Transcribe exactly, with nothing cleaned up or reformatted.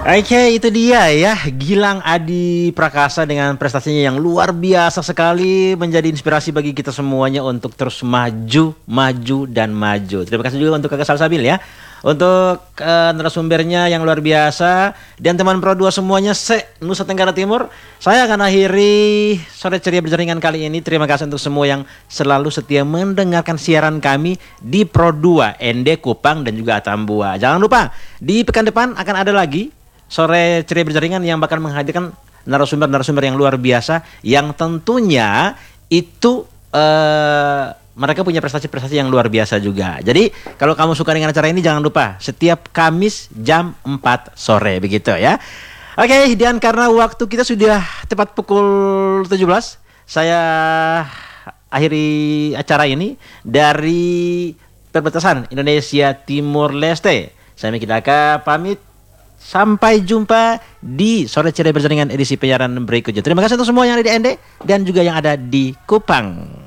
Oke, itu dia ya, Gilang Adi Prakasa dengan prestasinya yang luar biasa sekali, menjadi inspirasi bagi kita semuanya untuk terus maju, maju dan maju. Terima kasih juga untuk Kakak Salsabil ya, untuk uh, narasumbernya yang luar biasa, dan teman Pro dua semuanya se Nusa Tenggara Timur. Saya akan akhiri sore ceria berjaringan kali ini. Terima kasih untuk semua yang selalu setia mendengarkan siaran kami di Pro dua, Ende, Kupang dan juga Atambua. Jangan lupa di pekan depan akan ada lagi sore ceria berjaringan yang bakal menghadirkan narasumber-narasumber yang luar biasa, yang tentunya itu uh, mereka punya prestasi-prestasi yang luar biasa juga. Jadi kalau kamu suka dengan acara ini, jangan lupa setiap Kamis jam empat sore begitu ya. Oke, dan karena waktu kita sudah tepat pukul tujuh belas, saya akhiri acara ini dari perbatasan Indonesia Timur Leste. Saya Miki Daka pamit. Sampai jumpa di sore ceria berjaringan edisi penyiaran berikutnya. Terima kasih untuk semua yang ada di Ende dan juga yang ada di Kupang.